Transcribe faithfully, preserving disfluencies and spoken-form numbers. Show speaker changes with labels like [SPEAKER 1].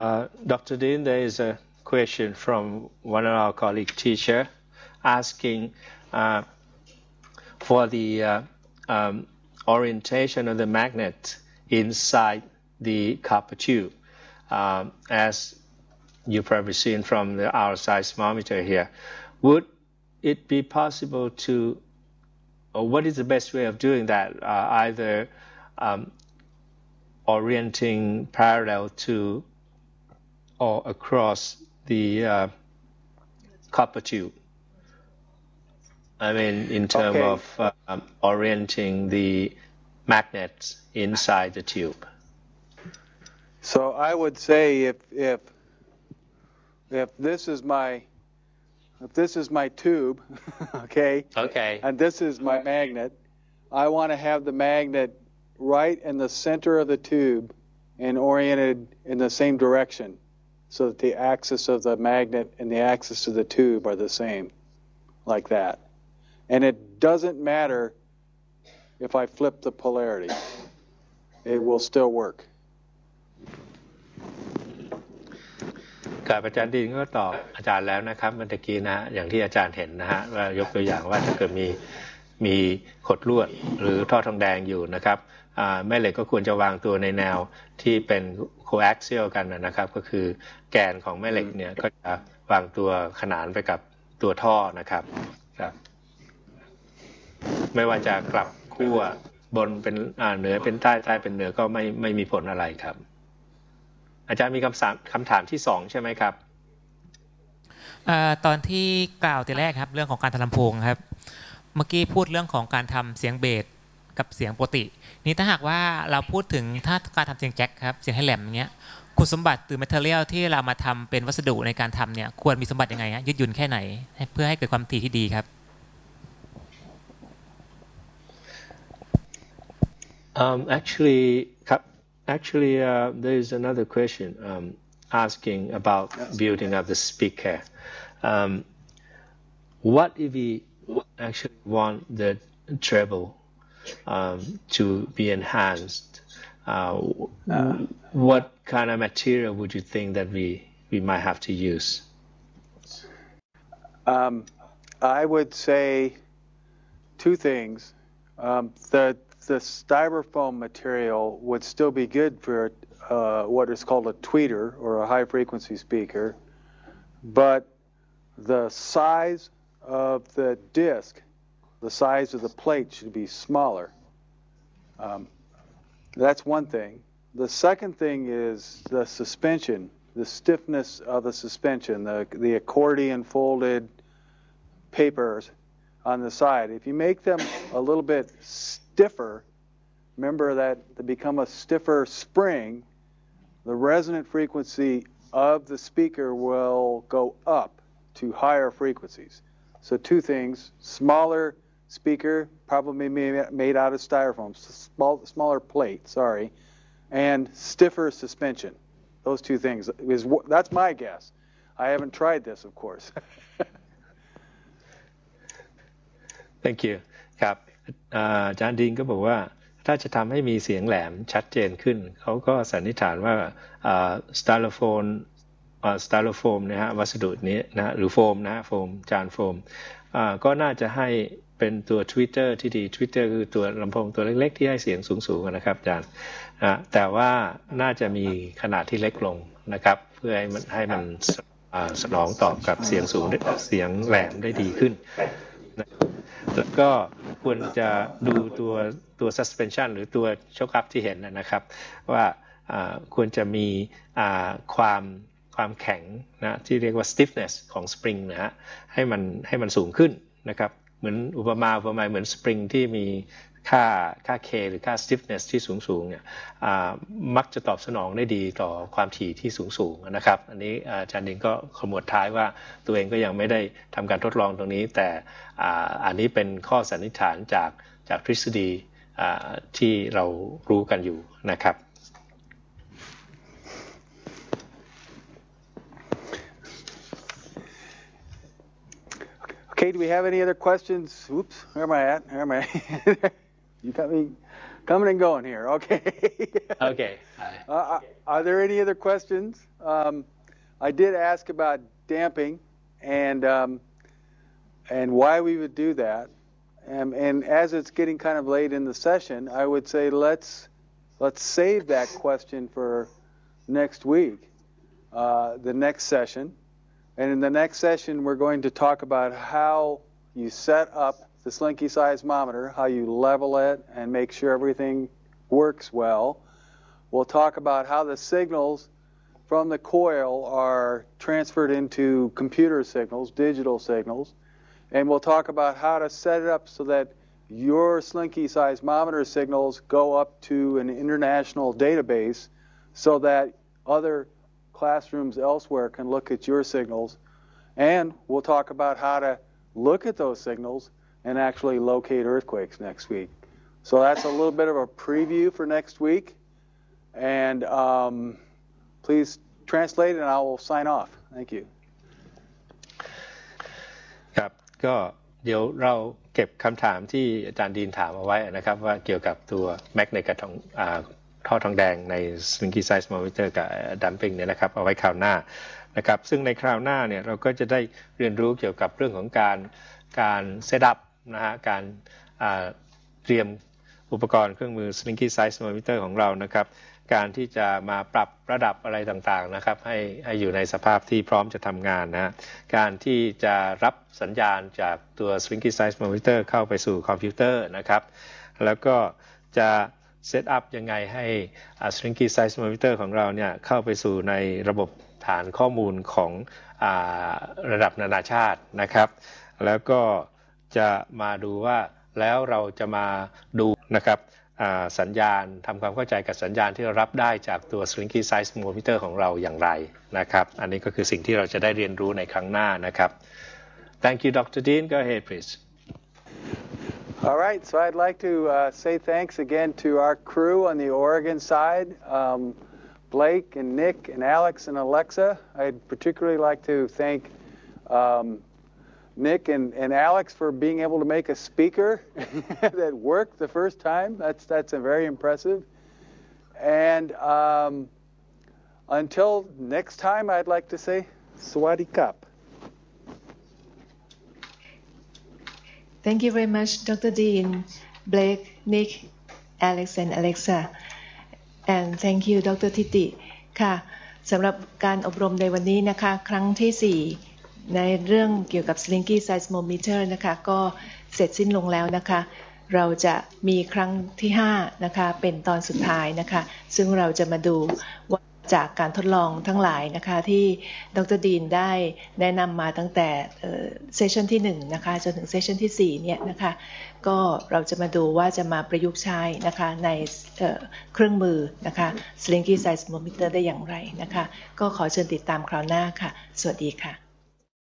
[SPEAKER 1] Uh, Doctor Dean, there is a question from one of our colleague teacher asking uh, for the uh, um, orientation of the magnet inside the copper tube. Um, as you've probably seen from the our seismometer here, would it be possible to, or what is the best way of doing that? Uh, either um, orienting parallel to or across the uh, copper tube. I mean, in terms
[SPEAKER 2] Okay.
[SPEAKER 1] of uh, um, orienting the magnets inside the tube.
[SPEAKER 2] So I would say if if if this is my if this is my tube, okay,
[SPEAKER 1] Okay.
[SPEAKER 2] and this is my magnet, I want to have the magnet right in the center of the tube and oriented in the same direction, so that the axis of the magnet and the axis of the tube are the same, like that. And it doesn't matter if I flip the polarity; it will still work.
[SPEAKER 1] ครับอาจารย์ดินก็ตอบอาจารย์แล้วนะครับเมื่อกี้นะอย่างที่อาจารย์เห็นนะฮะว่ายกตัวอย่างว่าถ้าเกิดมีมีขดลวดหรือท่อทองแดงอยู่นะครับแม่เหล็กก็ควรจะวางตัวในแนวที่เป็น coaxial กันนะครับก็คือแกนของแม่เหล็กเนี่ยก็จะวางตัวขนานไปกับตัวท่อนะครับครับไม่ว่าจะกลับขั้วบนเป็นเหนือเป็นใต้ใต้เป็นเหนือก็ไม่ไม่มีผลอะไรครับอาจารย์มีคำถามคำถามที่สองใช่ไหมครับ
[SPEAKER 3] ตอนที่กล่าวทีแรกครับเรื่องของการทำลำโพงครับเมื่อกี้พูดเรื่องของการทำเสียงเบสกับเสียงปกตินี่ถ้าหากว่าเราพูดถึงถ้าการทำเสียงแจ็คครับเสียงให้แหลมอย่างเงี้ยคุณสมบัติหรือ material ที่เรามาทำเป็นวัสดุในการทำเนี่ยควรมีสมบัติยังไงฮะยืดหยุ่นแค่ไหนเพื่อให้เกิดความถี่ที่ดีครับ
[SPEAKER 1] um, actually actually uh, there is another question um, asking about building up the speaker. Um, what if we actually want the treble um, to be enhanced? Uh, uh, what kind of material would you think that we, we might have to use?
[SPEAKER 2] Um, I would say two things. Um, the the styrofoam material would still be good for uh, what is called a tweeter or a high frequency speaker, but the size of the disc, the size of the plate should be smaller. Um, that's one thing. The second thing is the suspension, the stiffness of the suspension, the, the accordion folded papers on the side. If you make them a little bit stiffer, remember that to become a stiffer spring, the resonant frequency of the speaker will go up to higher frequencies. So two things: smaller speaker, probably made out of styrofoam, small, smaller plate, sorry, and stiffer suspension. Those two things is that's my guess. I haven't tried this, of course.
[SPEAKER 1] Thank you ครับอาจารย์ดินก็บอกว่าถ้าจะทำให้มีเสียงแหลมชัดเจนขึ้นเขาก็สันนิษฐานว่าสไตโลโฟนสไตโลโฟมนะฮะวัสดุนี้นะหรือโฟมนะฮะโฟมจานโฟมก็น่าจะให้เป็นตัวทวิตเตอร์ที่ดีทวิตเตอร์คือตัวลำโพงตัวเล็กๆที่ให้เสียงสูงๆนะครับอาจารย์แต่ว่าน่าจะมีขนาดที่เล็กลงนะครับเพื่อให้มันให้มันสนองตอบกับเสียงสูงเสียงแหลมได้ดีขึ้นแล้วก็ควรจะดูตัวตัว suspension หรือตัว choke up ที่เห็นนะครับว่าควรจะมีความความแข็งนะที่เรียกว่า stiffness ของ spring นะฮะให้มันให้มันสูงขึ้นนะครับเหมือนอุปมาอุปไมยเหมือน spring ที่มีค่าค่า K หรือค่า stiffness ที่สูงสูงเนี่ยมักจะตอบสนองได้ดีต่อความถี่ที่สูงสูงนะครับอันนี้อาจารย์เองก็ขมวดท้ายว่าตัวเองก็ยังไม่ได้ทำการทดลองตรงนี้แต่อันนี้เป็นข้อสันนิษฐานจากจากทฤษฎีที่เรารู้กันอยู่นะครับ
[SPEAKER 2] Okay, do we have any other questions? Oops, where am I at? Where am I? You got me coming and going here. Okay.
[SPEAKER 1] Okay.
[SPEAKER 2] uh, are there any other questions? Um, I did ask about damping and um, and why we would do that. And, and as it's getting kind of late in the session, I would say let's let's save that question for next week, uh, the next session. And in the next session, we're going to talk about how you set up the Slinky seismometer, how you level it and make sure everything works well. We'll talk about how the signals from the coil are transferred into computer signals, digital signals. And we'll talk about how to set it up so that your Slinky seismometer signals go up to an international database so that other classrooms elsewhere can look at your signals. And we'll talk about how to look at those signals and actually locate earthquakes next week. So that's a little bit of a preview for next week. And um, please translate and I will sign off. Thank you.
[SPEAKER 1] ครับก็เดี๋ยวเราเก็บคำถามที่อาจารย์ดีนถามเอาไว้นะครับว่าเกี่ยวกับตัวแมกเนตกับทองอ่าท่อทองแดงใน Slinky seismometer กับ damping เนี่ยนะครับเอาไว้คราวหน้านะครับซึ่งในคราวหน้าเนี่ยเราก็จะได้เรียนรู้เกี่ยวกับเรื่องของการการเซตอัพนะฮะการเตรียมอุปกรณ์เครื่องมือ Slinky seismometer ของเรานะครับการที่จะมาปรับระดับอะไรต่างๆนะครับให้ให้อยู่ในสภาพที่พร้อมจะทำงานนะการที่จะรับสัญญาณจากตัว Slinky seismometer เข้าไปสู่คอมพิวเตอร์นะครับแล้วก็จะเซตอัพยังไงให้ Slinky seismometer ของเราเนี่ยเข้าไปสู่ในระบบฐานข้อมูลของอ่าระดับนานาชาตินะครับแล้วก็จะมาดูว่าแล้วเราจะมาดูนะครับสัญญาณทำความเข้าใจกับสัญญาณที่เรารับได้จากตัว Slinky seismometer ของเราอย่างไรนะครับอันนี้ก็คือสิ่งที่เราจะได้เรียนรู้ในครั้งหน้านะครับ Thank you Doctor Dean go ahead please
[SPEAKER 2] All right so I'd like to uh, say thanks again to our crew on the Oregon side um, Blake and Nick and Alex and Alexa I'd particularly like to thank um, Nick and, and Alex for being able to make a speaker that worked the first time. That's that's a very impressive. And um, until next time, I'd like to say, Sawadi Kap.
[SPEAKER 4] Thank you very much, Doctor Dean, Blake, Nick, Alex, and Alexa. And thank you, Doctor Titi. ค่ะสำหรับการอบรมในวันนี้นะคะครั้งที่สี่ในเรื่องเกี่ยวกับ Slinky seismometer นะคะก็เสร็จสิ้นลงแล้วนะคะเราจะมีครั้งที่ห้านะคะเป็นตอนสุดท้ายนะคะซึ่งเราจะมาดูว่าจากการทดลองทั้งหลายนะคะที่ดร.ดีนได้แนะนำมาตั้งแต่เซสชันที่หนึ่งนะคะจนถึงเซสชันที่สี่เนี่ยนะคะก็เราจะมาดูว่าจะมาประยุกต์ใช้นะคะในเครื่องมือนะคะ Slinky seismometer ได้อย่างไรนะคะก็ขอเชิญติดตามคราวหน้าค่ะสวัสดีค่ะ